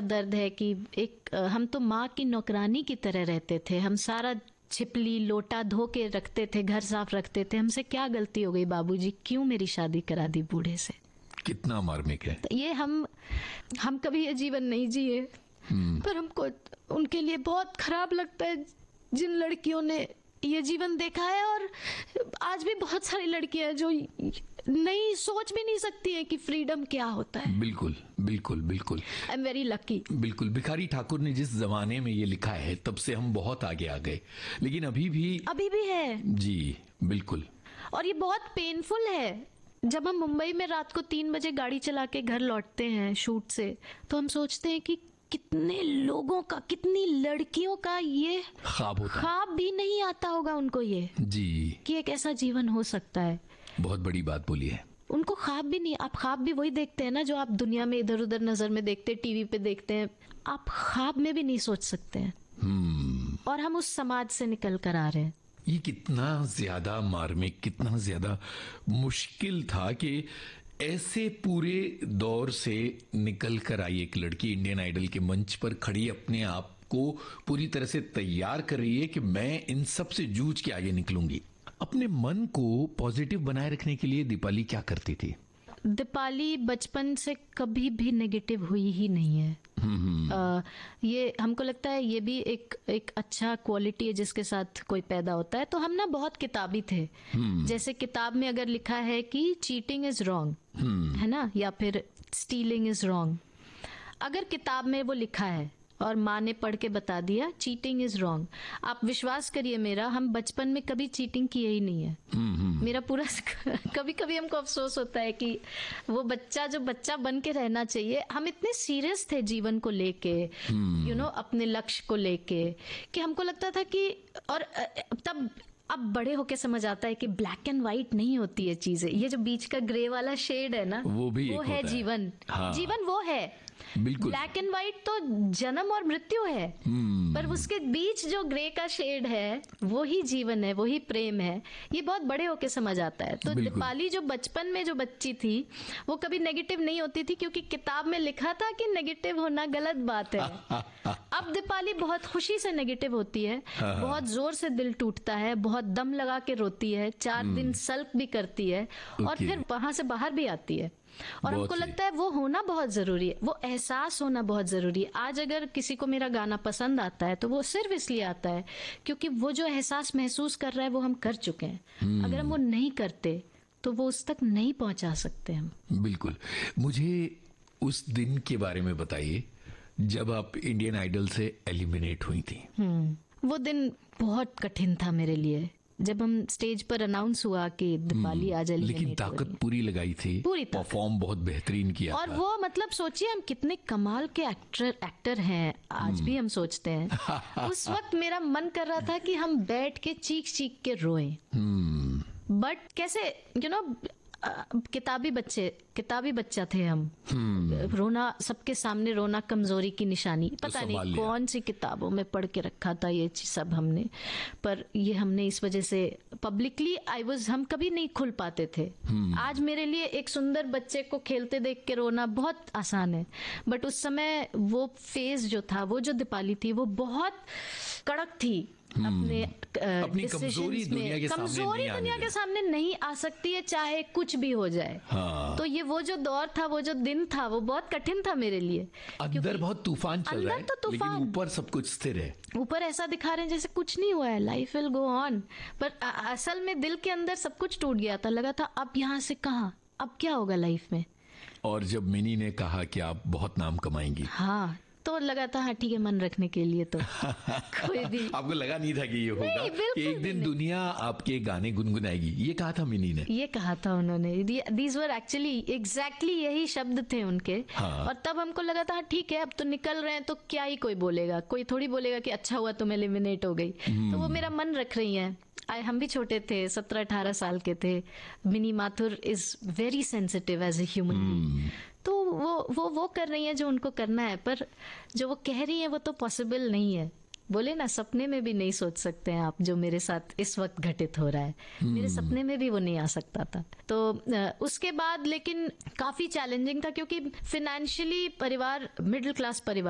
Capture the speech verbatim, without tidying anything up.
दर्द है कि एक हम तो माँ की नौकरानी की तरह रहते थे, हम सारा छिपली लोटा धो के रखते थे, घर साफ रखते थे। हमसे क्या गलती हो गई बाबूजी, क्यों मेरी शादी करा दी बूढ़े से? कितना मार्मिक है ये। हम हम कभी ये जीवन नहीं जिए, पर हमको उनके लिए बहुत खराब लगता है जिन लड़कियों ने ये जीवन देखा है। और आज भी बहुत सारी लड़कियां हैं जो नहीं सोच भी नहीं सकती हैं कि फ्रीडम क्या होता है। बिल्कुल बिल्कुल बिल्कुल। I am very lucky. बिल्कुल। भिखारी ठाकुर ने जिस जमाने में ये लिखा है तब से हम बहुत आगे आ गए, लेकिन अभी भी अभी भी है जी। बिल्कुल। और ये बहुत पेनफुल है। जब हम मुंबई में रात को तीन बजे गाड़ी चला के घर लौटते हैं शूट से, तो हम सोचते हैं कि कितने लोगों का, कितनी लड़कियों का ये ख्वाब होता है। ख्वाब भी नहीं आता होगा उनको ये जी कि एक ऐसा जीवन हो सकता है। बहुत बड़ी बात बोली है। उनको ख्वाब भी नहीं। आप ख्वाब भी वही देखते हैं ना जो आप दुनिया में इधर उधर नजर में देखते, टीवी पे देखते हैं। आप ख्वाब में भी नहीं सोच सकते हैं। हम्म। और हम उस समाज से निकल कर आ रहे हैं। ये कितना ज्यादा मार्मिक, कितना ज्यादा मुश्किल था कि ऐसे पूरे दौर से निकल कर आई एक लड़की इंडियन आइडल के मंच पर खड़ी, अपने आप को पूरी तरह से तैयार कर रही है कि मैं इन सब से जूझ के आगे निकलूंगी। अपने मन को पॉजिटिव बनाए रखने के लिए दीपाली क्या करती थी? दीपाली बचपन से कभी भी नेगेटिव हुई ही नहीं है। आ, ये हमको लगता है ये भी एक एक अच्छा क्वालिटी है जिसके साथ कोई पैदा होता है। तो हम ना बहुत किताबी थे। जैसे किताब में अगर लिखा है कि चीटिंग इज रॉन्ग, है ना, या फिर स्टीलिंग इज रॉन्ग, अगर किताब में वो लिखा है और माँ ने पढ़ के बता दिया चीटिंग इज रॉन्ग, आप विश्वास करिए मेरा, हम बचपन में कभी चीटिंग किए ही नहीं है। मेरा पूरा कभी कभी हमको अफसोस होता है कि वो बच्चा जो बच्चा बन के रहना चाहिए, हम इतने सीरियस थे जीवन को लेके, यू नो, अपने लक्ष्य को लेके, कि हमको लगता था कि, और तब अब बड़े होके समझ आता है कि ब्लैक एंड व्हाइट नहीं होती है चीजें, ये जो बीच का ग्रे वाला शेड है ना, वो भी वो एक है होता है। जीवन। हाँ। जीवन वो है। बिल्कुल। ब्लैक एंड व्हाइट तो जन्म और मृत्यु है, पर उसके बीच जो ग्रे का शेड है वो ही जीवन है, वो ही प्रेम है। ये बहुत बड़े होके समझ आता है। तो दीपाली जो बचपन में जो बच्ची थी वो कभी नेगेटिव नहीं होती थी, क्योंकि किताब में लिखा था कि नेगेटिव होना गलत बात है। अब दीपाली बहुत खुशी से नेगेटिव होती है, बहुत जोर से दिल टूटता है, बहुत दम लगा के रोती है, चार दिन सल्क भी करती है, और फिर वहां से बाहर भी आती है। और हमको लगता है वो होना बहुत जरूरी है, वो एहसास होना बहुत जरूरी है। आज अगर किसी को मेरा गाना पसंद आता है तो वो सिर्फ इसलिए आता है क्योंकि वो जो एहसास महसूस कर रहा है वो हम कर चुके हैं। अगर हम वो नहीं करते तो वो उस तक नहीं पहुंचा सकते हम। बिल्कुल। मुझे उस दिन के बारे में बताइए जब आप इंडियन आइडल से एलिमिनेट हुई थी। वो दिन बहुत कठिन था मेरे लिए। जब हम स्टेज पर अनाउंस हुआ कि दीपाली आज एलिमिनेट, लेकिन ताकत पूरी लगाई थी, पूरी परफॉर्म बहुत बेहतरीन किया और था। वो मतलब सोचिए हम कितने कमाल के एक्टर एक्टर हैं, आज भी हम सोचते हैं। उस वक्त मेरा मन कर रहा था कि हम बैठ के चीख चीख के रोएं, बट कैसे, यू नो, किताबी बच्चे किताबी बच्चा थे हम। रोना सबके सामने, रोना कमजोरी की निशानी, पता नहीं कौन सी किताबों में पढ़ के रखा था ये सब हमने, पर ये हमने इस वजह से पब्लिकली आई वाज, हम कभी नहीं खुल पाते थे। आज मेरे लिए एक सुंदर बच्चे को खेलते देख के रोना बहुत आसान है, बट उस समय वो फेज जो था, वो जो दीपाली थी, वो बहुत कड़क थी। अपने अपनी कमजोरी दुनिया के कमजोरी दुनिया के सामने नहीं आ सकती है, चाहे कुछ भी हो जाए। हाँ। तो ये वो जो दौर था, वो जो दिन था, वो बहुत कठिन था मेरे लिए। अंदर बहुत तूफान चल रहा है, तो तूफान, लेकिन ऊपर सब कुछ स्थिर है। ऊपर ऐसा दिखा रहे हैं जैसे कुछ नहीं हुआ है, लाइफ विल गो ऑन, पर असल में दिल के अंदर सब कुछ टूट गया था। लगा था अब यहाँ से कहाँ, अब क्या होगा लाइफ में। और जब मिनी ने कहा कि आप बहुत नाम कमाएंगी, हाँ, तो लगा था हाँ ठीक है, मन रखने के लिए तो कोई भी आपको लगा नहीं था कि ये होगा कि एक दिन दुनिया आपके गाने गुनगुनाएगी। ये कहा था मिनी ने, ये कहा था उन्होंने। दीज वर एक्चुअली एग्जैक्टली यही शब्द थे उनके। हाँ। और तब हमको लगा था ठीक है, अब तो निकल रहे हैं तो क्या ही कोई बोलेगा, कोई थोड़ी बोलेगा कि अच्छा हुआ तुम एलिमिनेट हो गई। तो वो मेरा मन रख रही है। आए हम भी छोटे थे, सत्रह अठारह साल के थे। Mini Mathur is very sensitive as a human being, तो वो वो वो कर रही है जो उनको करना है, पर जो वो कह रही है वो तो पॉसिबल नहीं है। बोले ना, सपने में भी नहीं सोच सकते हैं आप जो मेरे साथ इस वक्त घटित हो रहा है, मेरे सपने में भी वो नहीं आ सकता था। तो उसके बाद लेकिन काफी चैलेंजिंग था, क्योंकि फिनेंशियली परिवार मिडिल क्लास परिवार